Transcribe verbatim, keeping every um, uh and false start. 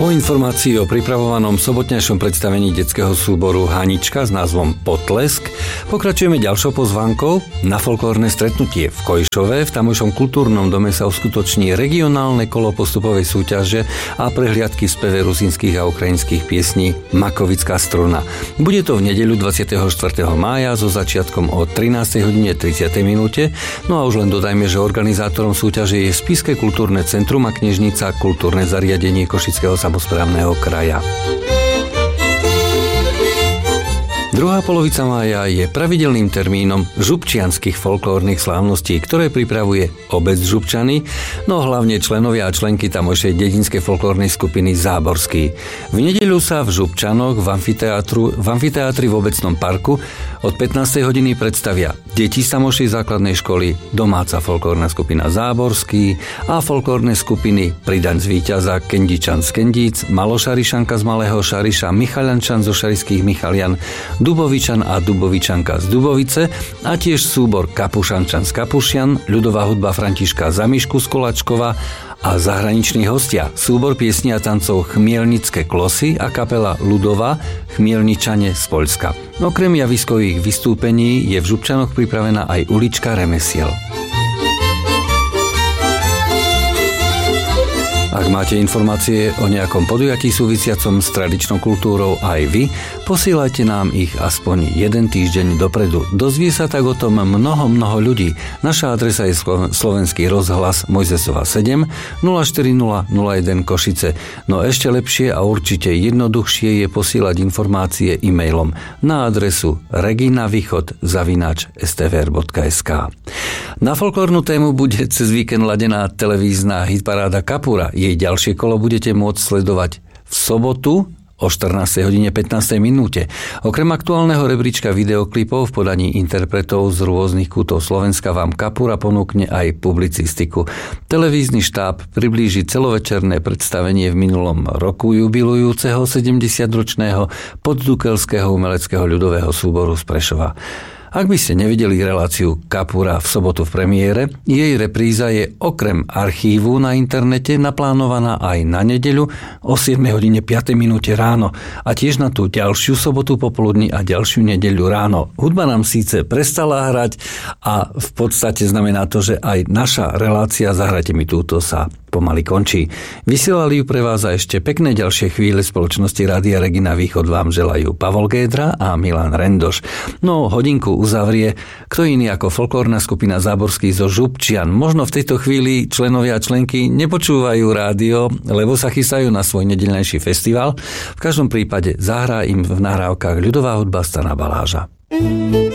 Po informácii o pripravovanom sobotnejšom predstavení detského súboru Hanička s názvom Potlesk pokračujeme ďalšou pozvánkou na folklórne stretnutie v Kojšove. V tamojšom kultúrnom dome sa uskutoční regionálne kolo postupovej súťaže a prehliadky v speve rusínskych a ukrajinských piesní Makovická struna. Bude to v nedeľu dvadsiateho štvrtého mája so začiatkom o trinástej hodine tridsiatej minúte. No a už len dodajme, že organizátorom súťaže je Spišské kultúrne centrum a knižnica Kultúrne zariadenie Košického samosprávneho kraja. Druhá polovica mája je pravidelným termínom župčianskych folklórnych slávností, ktoré pripravuje obec Župčany, no hlavne členovia a členky tamojšej dedinskej folklórnej skupiny Záborský. V nedeľu sa v Župčanoch v amfiteátru, v amfiteátri v obecnom parku od pätnástej hodiny predstavia deti z tamojšej základnej školy, domáca folklórna skupina Záborský a folklórne skupiny Pridaň z víťaza, Kendičan z Kendíc, Malošarišanka z Malého Šariša, Michaliančan zo Šarišských Michalian, Dubovičan a Dubovičanka z Dubovice a tiež súbor Kapušančan z Kapušian, ľudová hudba Františka Zamišku z Kolačkova a zahraniční hostia súbor piesní a tancov Chmielnické klosy a kapela ľudová Chmielničane z Poľska. Okrem javiskových vystúpení je v Župčanoch pripravená aj ulička remesiel. Ak máte informácie o nejakom podujatí súvisiacom s tradičnou kultúrou aj vy, posielajte nám ich aspoň jeden týždeň dopredu. Dozvie sa tak o tom mnoho, mnoho ľudí. Naša adresa je Slovenský rozhlas Mojzesova sedem nula štyri nula nula jeden Košice. No ešte lepšie a určite jednoduchšie je posielať informácie e-mailom na adresu reginavýchod zavináč es té vé er bodka es ká. Na folklórnu tému bude cez víkend ladená televízna hitparáda Kapura. Jej ďalšie kolo budete môcť sledovať v sobotu o štrnástej hodine pätnástej minúte. Okrem aktuálneho rebríčka videoklipov v podaní interpretov z rôznych kútov Slovenska vám Kapura ponúkne aj publicistiku. Televízny štáb priblíži celovečerné predstavenie v minulom roku jubilujúceho sedemdesiatročného poddukelského umeleckého ľudového súboru z Prešova. Ak by ste nevideli reláciu Kapura v sobotu v premiére, jej repríza je okrem archívu na internete naplánovaná aj na nedeľu o siedmej hodine piatej minúte ráno a tiež na tú ďalšiu sobotu popoludní a ďalšiu nedeľu ráno. Hudba nám síce prestala hrať a v podstate znamená to, že aj naša relácia Zahrajte mi túto sa pomaly končí. Vysielali ju pre vás a ešte pekné ďalšie chvíle spoločnosti Rádia Regina Východ vám želajú Pavol Gédra a Milan Rendoš. No, hodinku uzavrie kto iný ako folklórna skupina Záborský zo Župčian. Možno v tejto chvíli členovia a členky nepočúvajú rádio, lebo sa chystajú na svoj nedeľnejší festival. V každom prípade zahrá im v nahrávkach ľudová hudba Stana Baláža.